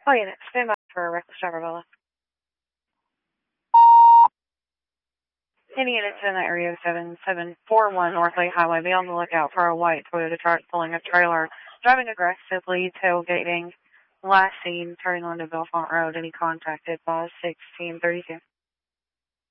Oh, unit, stand by for a reckless driver, Bella. Any units in the area of 7741 North Lake Highway, be on the lookout for a white Toyota truck pulling a trailer, driving aggressively, tailgating. Last seen turning onto Belfont Road. Any contacted by 1632.